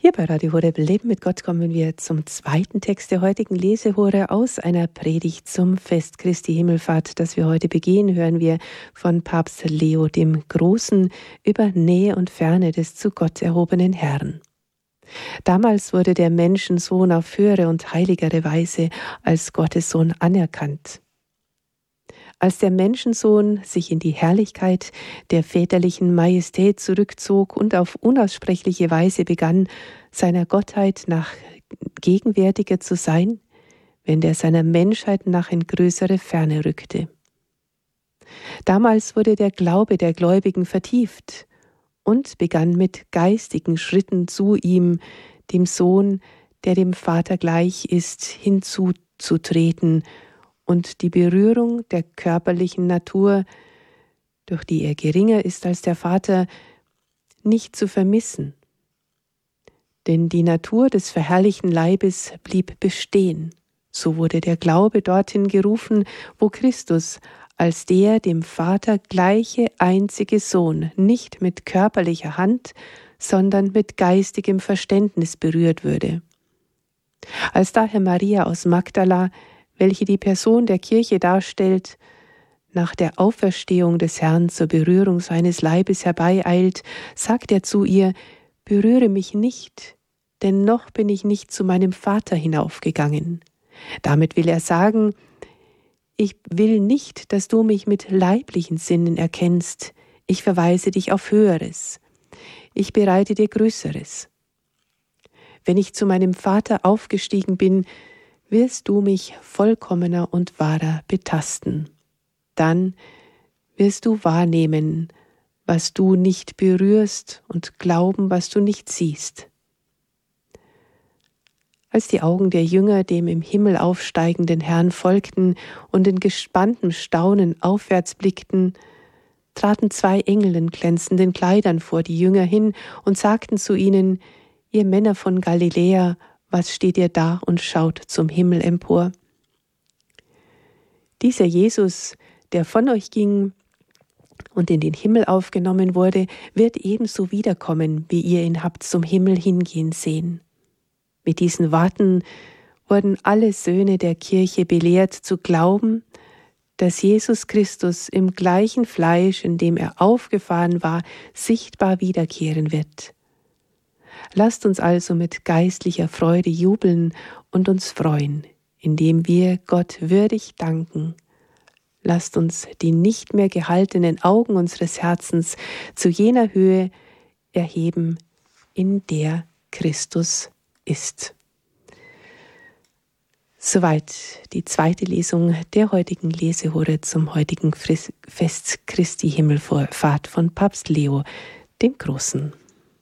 Hier bei Radio Horeb Leben mit Gott kommen wir zum zweiten Text der heutigen Lesehore aus einer Predigt zum Fest Christi Himmelfahrt, das wir heute begehen, hören wir von Papst Leo dem Großen über Nähe und Ferne des zu Gott erhobenen Herrn. Damals wurde der Menschensohn auf höhere und heiligere Weise als Gottes Sohn anerkannt. Als der Menschensohn sich in die Herrlichkeit der väterlichen Majestät zurückzog und auf unaussprechliche Weise begann, seiner Gottheit nach gegenwärtiger zu sein, während er seiner Menschheit nach in größere Ferne rückte. Damals wurde der Glaube der Gläubigen vertieft und begann mit geistigen Schritten zu ihm, dem Sohn, der dem Vater gleich ist, hinzuzutreten und die Berührung der körperlichen Natur, durch die er geringer ist als der Vater, nicht zu vermissen. Denn die Natur des verherrlichten Leibes blieb bestehen. So wurde der Glaube dorthin gerufen, wo Christus als der dem Vater gleiche einzige Sohn nicht mit körperlicher Hand, sondern mit geistigem Verständnis berührt würde. Als daher Maria aus Magdala, welche die Person der Kirche darstellt, nach der Auferstehung des Herrn zur Berührung seines Leibes herbeieilt, sagt er zu ihr: Berühre mich nicht, denn noch bin ich nicht zu meinem Vater hinaufgegangen. Damit will er sagen: Ich will nicht, dass du mich mit leiblichen Sinnen erkennst, ich verweise dich auf Höheres, ich bereite dir Größeres. Wenn ich zu meinem Vater aufgestiegen bin, wirst du mich vollkommener und wahrer betasten. Dann wirst du wahrnehmen, was du nicht berührst, und glauben, was du nicht siehst. Als die Augen der Jünger dem im Himmel aufsteigenden Herrn folgten und in gespanntem Staunen aufwärts blickten, traten 2 Engel in glänzenden Kleidern vor die Jünger hin und sagten zu ihnen: Ihr Männer von Galiläa, was steht ihr da und schaut zum Himmel empor? Dieser Jesus, der von euch ging und in den Himmel aufgenommen wurde, wird ebenso wiederkommen, wie ihr ihn habt zum Himmel hingehen sehen. Mit diesen Worten wurden alle Söhne der Kirche belehrt zu glauben, dass Jesus Christus im gleichen Fleisch, in dem er aufgefahren war, sichtbar wiederkehren wird. Lasst uns also mit geistlicher Freude jubeln und uns freuen, indem wir Gott würdig danken. Lasst uns die nicht mehr gehaltenen Augen unseres Herzens zu jener Höhe erheben, in der Christus ist. Soweit die zweite Lesung der heutigen Lesehore zum heutigen Fest Christi Himmelfahrt von Papst Leo dem Großen.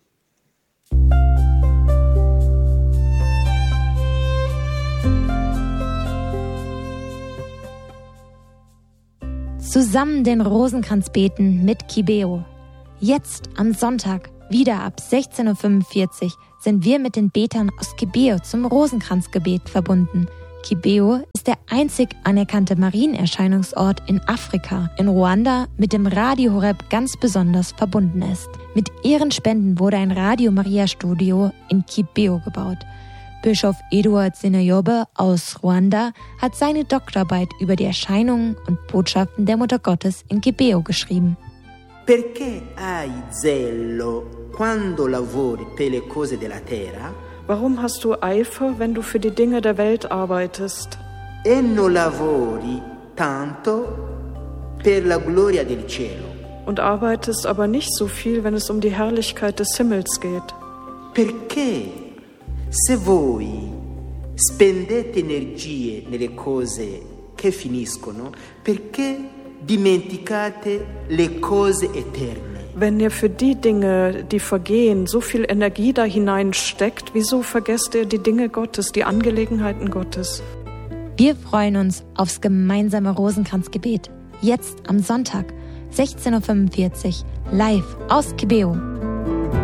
Zusammen den Rosenkranz beten mit Kibeo. Jetzt am Sonntag, wieder ab 16:45 Uhr, sind wir mit den Betern aus Kibeo zum Rosenkranzgebet verbunden. Kibeo ist der einzig anerkannte Marienerscheinungsort in Afrika, in Ruanda, mit dem Radio Horeb ganz besonders verbunden ist. Mit ihren Spenden wurde ein Radio Maria Studio in Kibeo gebaut. Bischof Eduard Sinayobe aus Ruanda hat seine Doktorarbeit über die Erscheinungen und Botschaften der Mutter Gottes in Kibeo geschrieben. Perché hai zelo quando lavori per le cose della terra? Warum hast du Eifer, wenn du für die Dinge der Welt arbeitest? E non lavori tanto per la gloria del cielo. Und arbeitest aber nicht so viel, wenn es um die Herrlichkeit des Himmels geht. Perché se voi spendete energie nelle cose che finiscono, perché dimenticate le cose eterne? Wenn ihr für die Dinge, die vergehen, so viel Energie da hineinsteckt, wieso vergesst ihr die Dinge Gottes, die Angelegenheiten Gottes? Wir freuen uns aufs gemeinsame Rosenkranzgebet. Jetzt am Sonntag, 16:45 Uhr, live aus Kibeo.